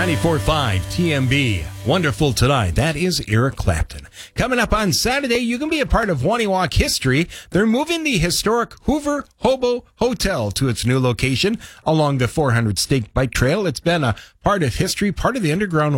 94.5 TMB. Wonderful Tonight. That is Eric Clapton. Coming up on Saturday, you can be a part of Waniwak history. They're moving the historic Hoover Hobo Hotel to its new location along the 400 Stake Bike Trail. It's been a part of history, part of the underground